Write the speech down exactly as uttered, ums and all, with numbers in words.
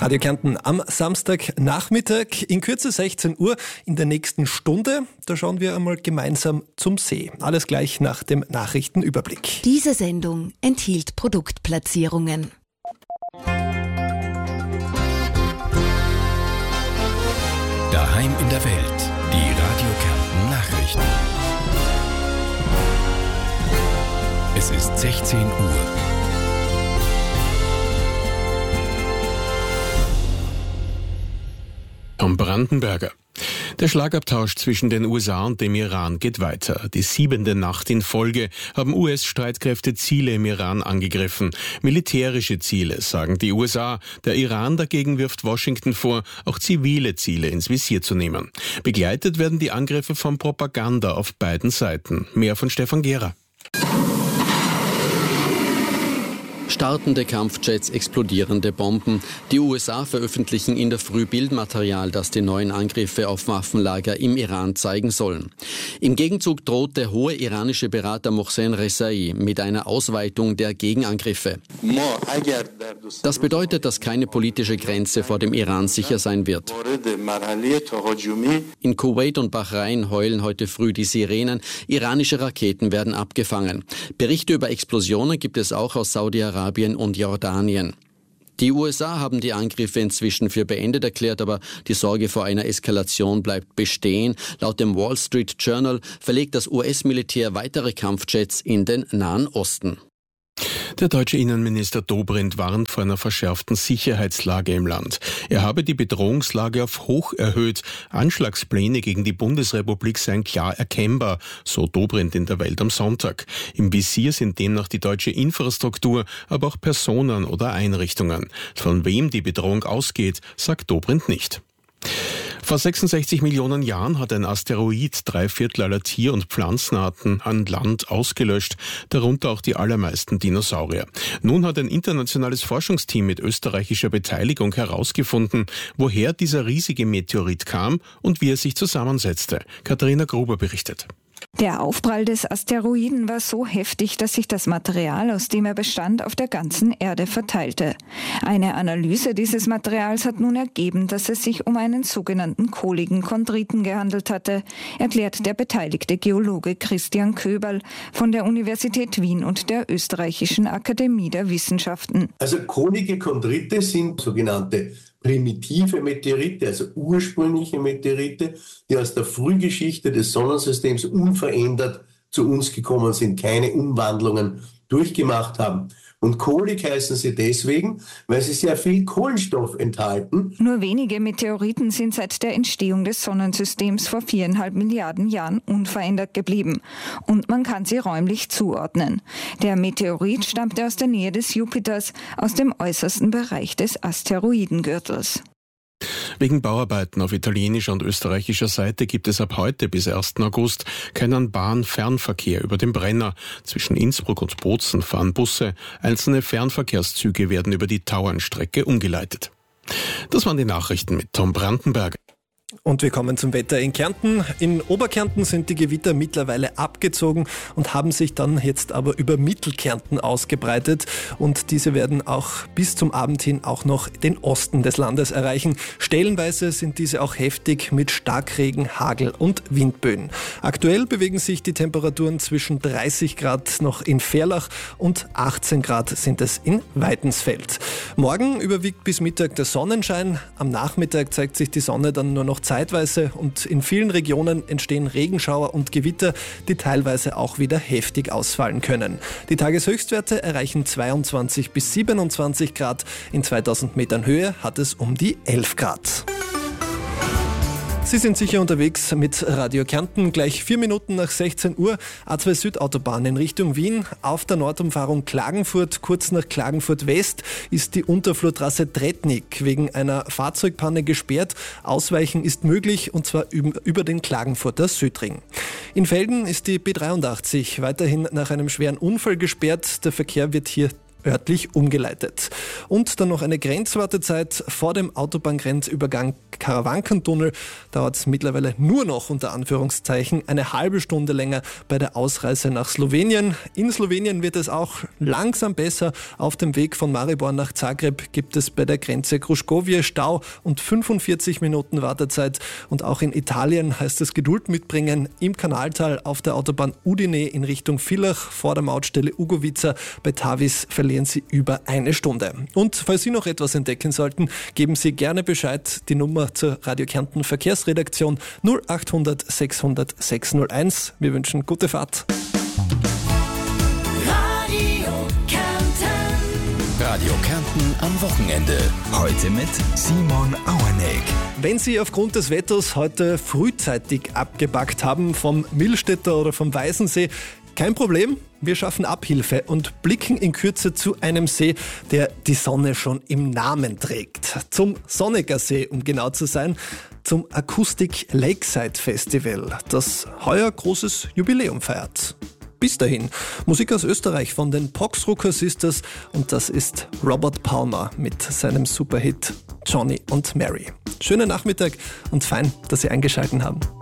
Radio Kärnten am Samstagnachmittag in Kürze sechzehn Uhr in der nächsten Stunde. Da schauen wir einmal gemeinsam zum See. Alles gleich nach dem Nachrichtenüberblick. Diese Sendung enthielt Produktplatzierungen. Daheim in der Welt. Die Radio Kärnten Nachrichten. Es ist sechzehn Uhr. Tom Brandenberger. Der Schlagabtausch zwischen den U S A und dem Iran geht weiter. Die siebente Nacht in Folge haben U S-Streitkräfte Ziele im Iran angegriffen. Militärische Ziele, sagen die U S A. Der Iran dagegen wirft Washington vor, auch zivile Ziele ins Visier zu nehmen. Begleitet werden die Angriffe von Propaganda auf beiden Seiten. Mehr von Stefan Gera. Startende Kampfjets, explodierende Bomben. Die U S A veröffentlichen in der Früh Bildmaterial, das die neuen Angriffe auf Waffenlager im Iran zeigen sollen. Im Gegenzug droht der hohe iranische Berater Mohsen Rezaei mit einer Ausweitung der Gegenangriffe. Das bedeutet, dass keine politische Grenze vor dem Iran sicher sein wird. In Kuwait und Bahrain heulen heute früh die Sirenen. Iranische Raketen werden abgefangen. Berichte über Explosionen gibt es auch aus Saudi-Arabien und Jordanien. Die U S A haben die Angriffe inzwischen für beendet erklärt, aber die Sorge vor einer Eskalation bleibt bestehen. Laut dem Wall Street Journal verlegt das U S-Militär weitere Kampfjets in den Nahen Osten. Der deutsche Innenminister Dobrindt warnt vor einer verschärften Sicherheitslage im Land. Er habe die Bedrohungslage auf hoch erhöht. Anschlagspläne gegen die Bundesrepublik seien klar erkennbar, so Dobrindt in der Welt am Sonntag. Im Visier sind demnach die deutsche Infrastruktur, aber auch Personen oder Einrichtungen. Von wem die Bedrohung ausgeht, sagt Dobrindt nicht. Vor sechsundsechzig Millionen Jahren hat ein Asteroid drei Viertel aller Tier- und Pflanzenarten an Land ausgelöscht, darunter auch die allermeisten Dinosaurier. Nun hat ein internationales Forschungsteam mit österreichischer Beteiligung herausgefunden, woher dieser riesige Meteorit kam und wie er sich zusammensetzte. Katharina Gruber berichtet. Der Aufprall des Asteroiden war so heftig, dass sich das Material, aus dem er bestand, auf der ganzen Erde verteilte. Eine Analyse dieses Materials hat nun ergeben, dass es sich um einen sogenannten kohligen Chondriten gehandelt hatte, erklärt der beteiligte Geologe Christian Köberl von der Universität Wien und der Österreichischen Akademie der Wissenschaften. Also kohlige Chondrite sind sogenannte primitive Meteorite, also ursprüngliche Meteorite, die aus der Frühgeschichte des Sonnensystems unverändert zu uns gekommen sind, keine Umwandlungen durchgemacht haben. Und kohlig heißen sie deswegen, weil sie sehr viel Kohlenstoff enthalten. Nur wenige Meteoriten sind seit der Entstehung des Sonnensystems vor viereinhalb Milliarden Jahren unverändert geblieben. Und man kann sie räumlich zuordnen. Der Meteorit stammte aus der Nähe des Jupiters, aus dem äußersten Bereich des Asteroidengürtels. Wegen Bauarbeiten auf italienischer und österreichischer Seite gibt es ab heute bis ersten August keinen Bahn-Fernverkehr über den Brenner. Zwischen Innsbruck und Bozen fahren Busse. Einzelne Fernverkehrszüge werden über die Tauernstrecke umgeleitet. Das waren die Nachrichten mit Tom Brandenberger. Und wir kommen zum Wetter in Kärnten. In Oberkärnten sind die Gewitter mittlerweile abgezogen und haben sich dann jetzt aber über Mittelkärnten ausgebreitet. Und diese werden auch bis zum Abend hin auch noch den Osten des Landes erreichen. Stellenweise sind diese auch heftig mit Starkregen, Hagel und Windböen. Aktuell bewegen sich die Temperaturen zwischen dreißig Grad noch in Verlach und achtzehn Grad sind es in Weidensfeld. Morgen überwiegt bis Mittag der Sonnenschein. Am Nachmittag zeigt sich die Sonne dann nur noch zeitweise und in vielen Regionen entstehen Regenschauer und Gewitter, die teilweise auch wieder heftig ausfallen können. Die Tageshöchstwerte erreichen zweiundzwanzig bis siebenundzwanzig Grad. In zweitausend Metern Höhe hat es um die elf Grad. Sie sind sicher unterwegs mit Radio Kärnten. Gleich vier Minuten nach sechzehn Uhr, A zwei Südautobahn in Richtung Wien. Auf der Nordumfahrung Klagenfurt, kurz nach Klagenfurt West, ist die Unterflurtrasse Tretnik wegen einer Fahrzeugpanne gesperrt. Ausweichen ist möglich und zwar über den Klagenfurter Südring. In Velden ist die B dreiundachtzig weiterhin nach einem schweren Unfall gesperrt. Der Verkehr wird hier örtlich umgeleitet. Und dann noch eine Grenzwartezeit vor dem Autobahngrenzübergang Karawankentunnel. Dauert es mittlerweile nur noch unter Anführungszeichen eine halbe Stunde länger bei der Ausreise nach Slowenien. In Slowenien wird es auch langsam besser. Auf dem Weg von Maribor nach Zagreb gibt es bei der Grenze Kruškovje Stau und fünfundvierzig Minuten Wartezeit. Und auch in Italien heißt es Geduld mitbringen. Im Kanaltal auf der Autobahn Udine in Richtung Villach vor der Mautstelle Ugovica bei Tavis verlieren Sie über eine Stunde. Und falls Sie noch etwas entdecken sollten, geben Sie gerne Bescheid. Die Nummer zur Radio Kärnten Verkehrsredaktion null acht hundert sechshundert sechshunderteins. Wir wünschen gute Fahrt. Radio Kärnten. Radio Kärnten am Wochenende. Heute mit Simon Auerneck. Wenn Sie aufgrund des Wetters heute frühzeitig abgepackt haben vom Millstätter oder vom Weißensee, kein Problem, wir schaffen Abhilfe und blicken in Kürze zu einem See, der die Sonne schon im Namen trägt. Zum Sonnecker See, um genau zu sein, zum Acoustic Lakeside Festival, das heuer großes Jubiläum feiert. Bis dahin, Musik aus Österreich von den Poxrucker Sisters und das ist Robert Palmer mit seinem Superhit Johnny und Mary. Schönen Nachmittag und fein, dass Sie eingeschaltet haben.